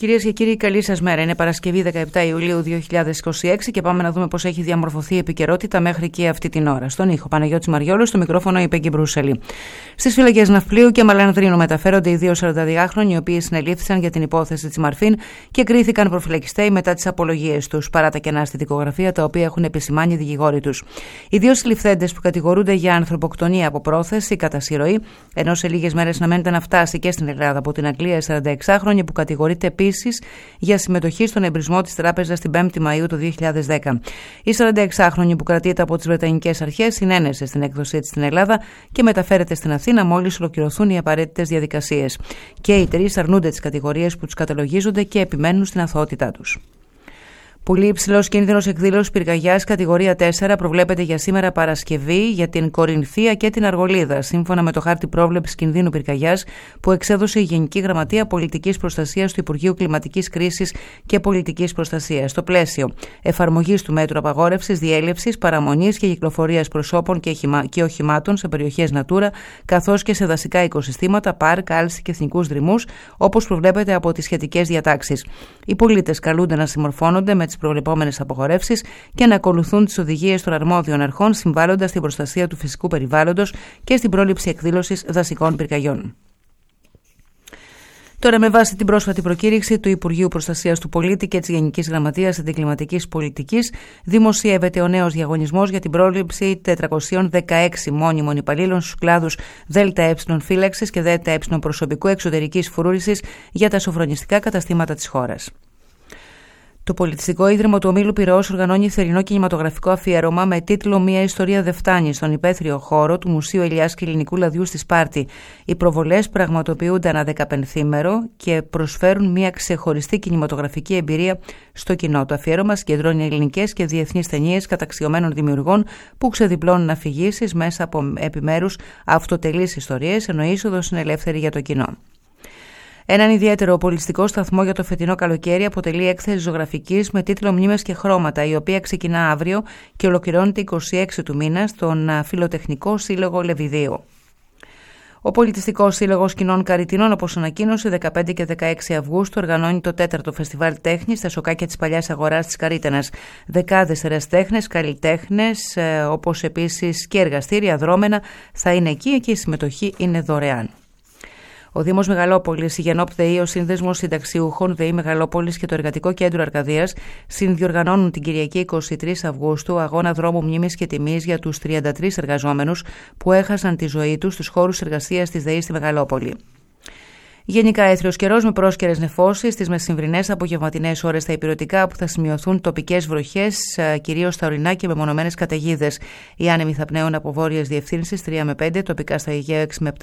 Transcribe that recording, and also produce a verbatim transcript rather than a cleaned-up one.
Κυρίες και κύριοι, καλή σας μέρα. Είναι Παρασκευή δεκαεπτά Ιουλίου δύο χιλιάδες είκοσι έξι και πάμε να δούμε πώς έχει διαμορφωθεί η επικαιρότητα μέχρι και αυτή την ώρα. Στον ήχο Παναγιώτης Μαριόλου, στο μικρόφωνο η Πέγγι Μπρούσελη. Στις φυλακές Ναυπλίου και Μαλανδρίνου μεταφέρονται οι δύο σαρανταδυάχρονοι, οι οποίοι συνελήφθησαν για την υπόθεση της Μαρφίν και κρίθηκαν προφυλακιστέοι μετά τις απολογίες τους, παρά τα κενά στη δικογραφία τα οποία έχουν επισημάνει οι δικηγόροι τους. Οι δύο συλληφθέντες που κατηγορούνται για ανθρωποκτονία από πρόθεση κατά συρροή, ενώ σε λίγες μέρες αναμένεται να φτάσει και στην Ελλάδα από την Αγγλία η σαρανταεξάχρονη που κατηγορείται επίσης για συμμετοχή στον εμπρισμό της τράπεζας την πέμπτη Μαΐου του δύο χιλιάδες δέκα. Η σαρανταεξάχρονη που κρατείται από τις Βρετανικές αρχές συνένεσε στην έκδοσή της στην Ελλάδα και μεταφέρεται στην Αθήνα μόλις ολοκληρωθούν οι απαραίτητες διαδικασίες. Και οι τρεις αρνούνται τις κατηγορίες που τους καταλογίζονται και επιμένουν στην αθωότητά τους. Πολύ υψηλός κίνδυνος εκδήλωσης πυρκαγιάς κατηγορία τέσσερα προβλέπεται για σήμερα Παρασκευή για την Κορινθία και την Αργολίδα, σύμφωνα με το χάρτη πρόβλεψης κινδύνου πυρκαγιάς που εξέδωσε η Γενική Γραμματεία Πολιτικής Προστασίας του Υπουργείου Κλιματικής Κρίσης και Πολιτικής Προστασίας, στο πλαίσιο εφαρμογής του μέτρου απαγόρευσης, διέλευσης, παραμονής και κυκλοφορίας προσώπων και, οχημα... και οχημάτων σε περιοχές Natura, καθώς και σε δασικά οικοσυστήματα, πάρκ, άλση και εθνικούς δρυμούς, όπως προβλέπεται από τις σχετικές διατάξεις. Οι πολίτες καλούνται να συμμορφώνονται με τις προβλεπόμενες απαγορεύσεις και να ακολουθούν τις οδηγίες των αρμόδιων αρχών, συμβάλλοντας στην προστασία του φυσικού περιβάλλοντος και στην πρόληψη εκδήλωσης δασικών πυρκαγιών. Τώρα, με βάση την πρόσφατη προκήρυξη του Υπουργείου Προστασίας του Πολίτη και της Γενικής Γραμματείας Αντικλιματικής Πολιτικής, δημοσιεύεται ο νέος διαγωνισμός για την πρόληψη τετρακοσίων δεκαέξι μόνιμων υπαλλήλων στους κλάδους ΔΕ φύλαξης και ΔΕ προσωπικού εξωτερικής φρούρησης για τα σοφρονιστικά καταστήματα της χώρας. Το Πολιτιστικό Ίδρυμα του Ομίλου Πειραιώς οργανώνει θερινό κινηματογραφικό αφιέρωμα με τίτλο «Μια ιστορία δεν φτάνει» στον υπαίθριο χώρο του Μουσείου Ηλιάς και Ελληνικού Λαδιού στη Σπάρτη. Οι προβολές πραγματοποιούνται ανά δεκαπενθήμερο και προσφέρουν μια ξεχωριστή κινηματογραφική εμπειρία στο κοινό. Το αφιέρωμα συγκεντρώνει ελληνικές και διεθνείς ταινίες καταξιωμένων δημιουργών που ξεδιπλώνουν αφηγήσεις μέσα από επιμέρους αυτοτελείς ιστορίες, ενώ η είσοδος είναι ελεύθερη για το κοινό. Έναν ιδιαίτερο πολιτιστικό σταθμό για το φετινό καλοκαίρι αποτελεί έκθεση ζωγραφικής με τίτλο «Μνήμες και χρώματα», η οποία ξεκινά αύριο και ολοκληρώνεται εικοστή έκτη του μήνα στον Φιλοτεχνικό Σύλλογο Λεβιδίου. Ο Πολιτιστικός Σύλλογος Κοινών Καριτινών, όπως ανακοίνωσε, δεκαπέντε και δεκαέξι Αυγούστου οργανώνει το τέταρτο Φεστιβάλ Τέχνης στα σοκάκια της Παλιάς Αγοράς της Καρίτανας. Δεκάδες ερασιτέχνες, καλλιτέχνες, όπως επίσης και εργαστήρια, δρόμενα θα είναι εκεί και η συμμετοχή είναι δωρεάν. Ο Δήμος Μεγαλόπολης, η Γενόπ ΔΕΗ, ο Σύνδεσμος Συνταξιούχων ΔΕΗ Μεγαλόπολης και το Εργατικό Κέντρο Αρκαδίας συνδιοργανώνουν την Κυριακή εικοστή τρίτη Αυγούστου αγώνα δρόμου μνήμης και τιμής για τους τριάντα τρεις εργαζόμενους που έχασαν τη ζωή τους στους χώρους εργασίας της ΔΕΗ στη Μεγαλόπολη. Γενικά έθριος καιρός με πρόσκαιρες νεφώσεις στις μεσημβρινές απογευματινές ώρες στα ηπειρωτικά, που θα σημειωθούν τοπικές βροχές, κυρίως στα ορεινά και μεμονωμένες καταιγίδες. Οι άνεμοι θα πνέουν από βόρειες διευθύνσεις τρία με πέντε, τοπικά στα Αιγαίο έξι με επτά.